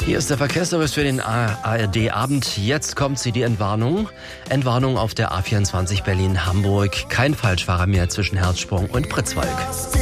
Hier ist der Verkehrsservice für den ARD-Abend. Jetzt kommt sie, die Entwarnung. Entwarnung auf der A24 Berlin-Hamburg. Kein Falschfahrer mehr zwischen Herzsprung und Pritzwalk.